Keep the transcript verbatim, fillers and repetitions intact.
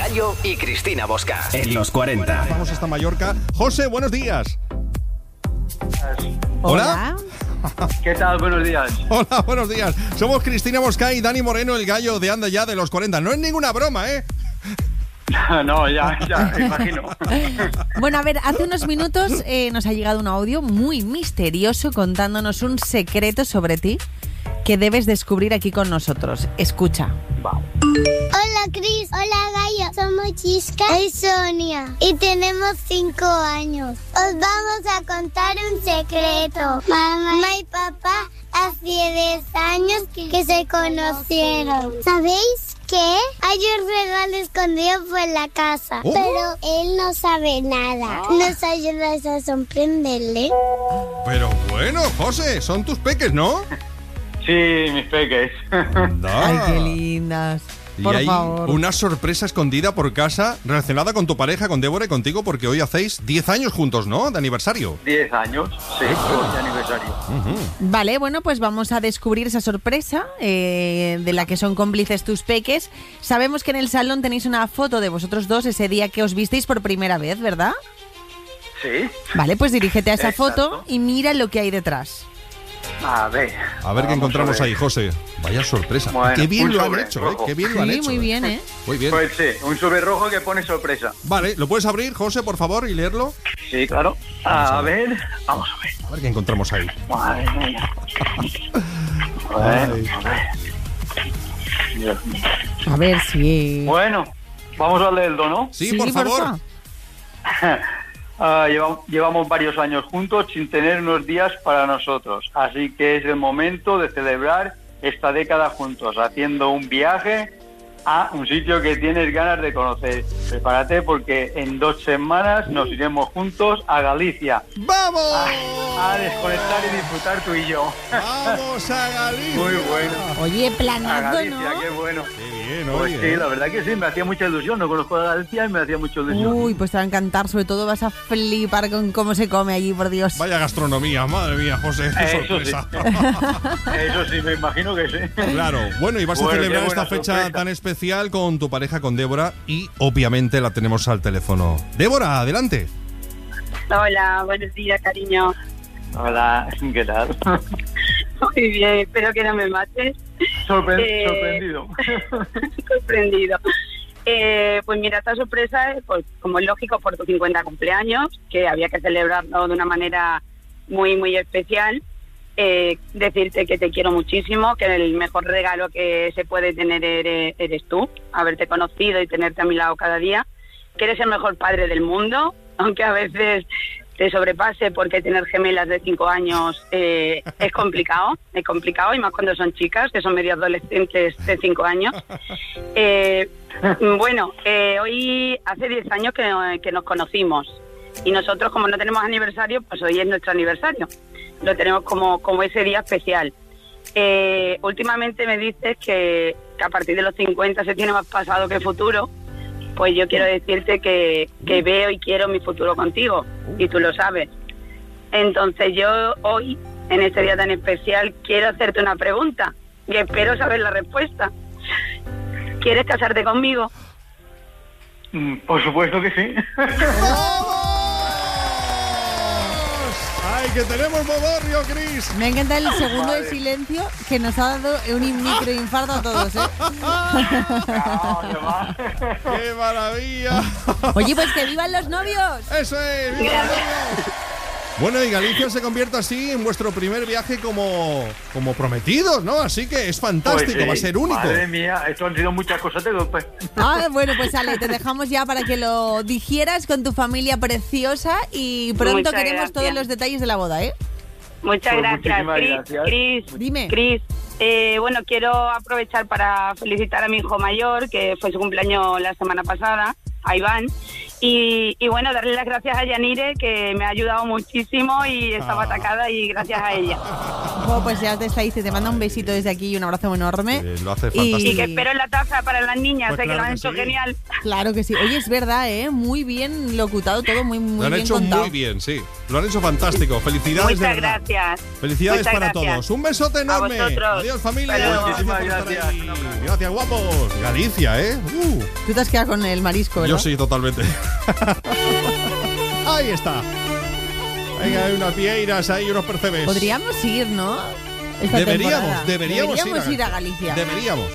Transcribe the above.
Gallo y Cristina Bosca en los cuarenta. Vamos hasta Mallorca. José, buenos días. Hola. ¿Qué tal? Buenos días. Hola, buenos días. Somos Cristina Bosca y Dani Moreno, el gallo de Anda Ya de los cuarenta. No es ninguna broma, ¿eh? No, ya, ya, me imagino. Bueno, a ver, hace unos minutos eh, nos ha llegado un audio muy misterioso contándonos un secreto sobre ti que debes descubrir aquí con nosotros. Escucha. Vale. Hola, Cris. Hola, Gallo. Somos Chisca y Sonia y tenemos cinco años. Os vamos a contar un secreto. Mamá y papá hace diez años que, que se conocieron. ¿Sabéis qué? Hay un regalo escondido por la casa, ¿Oh? pero él no sabe nada. ¿Nos ayudas a sorprenderle? Pero bueno, José, son tus peques, ¿no? Sí, mis peques. Ay, qué lindas. Y Por hay favor. una sorpresa escondida por casa relacionada con tu pareja, con Débora y contigo, porque hoy hacéis diez años juntos, ¿no? De aniversario. Diez años, sí, de aniversario. Uh-huh. Vale, bueno, pues vamos a descubrir esa sorpresa eh, de la que son cómplices tus peques. Sabemos que en el salón tenéis una foto de vosotros dos ese día que os visteis por primera vez, ¿verdad? Sí. Vale, pues dirígete a esa Exacto. foto y mira lo que hay detrás. A ver. A ver qué vamos encontramos a ver. ahí, José. Vaya sorpresa. Bueno, qué bien un lo han sobre hecho, ¿eh? rojo. Qué bien lo han Sí, hecho. muy ¿eh? bien, ¿eh? Muy bien. Pues sí, un sobre rojo que pone sorpresa. Vale, ¿lo puedes abrir, José, por favor, y leerlo? Sí, claro. A ver, vamos a ver. A ver qué encontramos ahí. Madre mía. Bueno, Ay. a ver. Dios mío. A ver si... Bueno, vamos a leerlo, ¿no? Sí, por favor. Ah, llevamos, llevamos varios años juntos sin tener unos días para nosotros, así que es el momento de celebrar esta década juntos, haciendo un viaje a un sitio que tienes ganas de conocer. Prepárate porque en dos semanas nos iremos juntos a Galicia ¡Vamos! a, a desconectar y disfrutar tú y yo. ¡Vamos a Galicia! Muy bueno. Oye, A planazo, Galicia, ¿no? qué bueno. Qué bien, Pues oye. sí, la verdad que sí, me hacía mucha ilusión. No conozco a Galicia y me hacía mucha ilusión. Uy, pues te va a encantar, sobre todo vas a flipar con cómo se come allí, por Dios. Vaya gastronomía, madre mía, José, qué Eso sorpresa. sí. Eso sí, me imagino que sí. Claro, bueno, y vas a Bueno, celebrar qué esta buena fecha sorpresa. tan especial con tu pareja, con Débora, y obviamente la tenemos al teléfono. Débora, adelante. Hola, buenos días, cariño. Hola, ¿qué tal? Muy bien, espero que no me mates. Sorpre- Eh, Sorprendido. Sorprendido. Eh, pues mira, esta sorpresa es, pues, como es lógico, por tu cincuenta cumpleaños, que había que celebrarlo de una manera muy, muy especial. Eh, decirte que te quiero muchísimo, que el mejor regalo que se puede tener eres, eres tú, haberte conocido y tenerte a mi lado cada día, que eres el mejor padre del mundo, aunque a veces te sobrepase porque tener gemelas de cinco años eh, es complicado, es complicado, y más cuando son chicas, que son medio adolescentes de cinco años. Eh, bueno, eh, hoy hace diez años que, que nos conocimos, y nosotros, como no tenemos aniversario, pues hoy es nuestro aniversario. Lo tenemos como, como ese día especial. Eh, últimamente me dices que, que a partir de los cincuenta se tiene más pasado que futuro. Pues yo quiero decirte que, que veo y quiero mi futuro contigo, y tú lo sabes. Entonces yo hoy, en este día tan especial, quiero hacerte una pregunta y espero saber la respuesta. ¿Quieres casarte conmigo? Mm, Por supuesto que sí. ¡Ay, que tenemos bodorrio, Cris! Me encanta el segundo de Vale. silencio que nos ha dado un microinfarto a todos, ¿eh? No, qué va. ¡Qué maravilla! Oye, pues que vivan los novios. ¡Eso es! ¡Viva los novios! Bueno, y Galicia se convierte así en vuestro primer viaje como, como prometidos, ¿no? Así que es fantástico, Pues sí, va a ser único. Madre mía, esto han sido muchas cosas de golpe. Ah, bueno, pues Ale, te dejamos ya para que lo digieras con tu familia preciosa y pronto Muchas queremos gracias. todos los detalles de la boda, ¿eh? Muchas Pues gracias, muchísimas Cris. gracias. Cris, Dime. Cris, eh, bueno, quiero aprovechar para felicitar a mi hijo mayor, que fue su cumpleaños la semana pasada, a Iván. Y, y bueno, darle las gracias a Yanire, que me ha ayudado muchísimo y estaba Ah. atacada, y gracias a ella. Bueno, pues ya te está dice, te manda un besito desde aquí y un abrazo enorme. Eh, lo hace Y- fantástico. Y que espero la taza para las niñas, Pues sé que claro lo han que hecho sí. genial. Claro que sí. Oye, es verdad, ¿eh? Muy bien locutado todo, muy, muy Lo han bien hecho contado. muy bien, sí. Lo han hecho fantástico. Felicidades de Muchas verdad. gracias. Felicidades Muchas para gracias. todos. Un besote enorme. vosotros. Adiós, familia. Hasta luego. Muchísimas por estar gracias. ahí. Un abrazo. Gracias, guapos. Galicia, ¿eh? Uh, Tú te has quedado con el marisco, ¿verdad? yo sí, totalmente. Ahí está. Venga, hay unas vieiras, hay unos percebes. Podríamos ir, ¿no? Esta Deberíamos, temporada. deberíamos, Deberíamos ir, ir a Galicia. Deberíamos.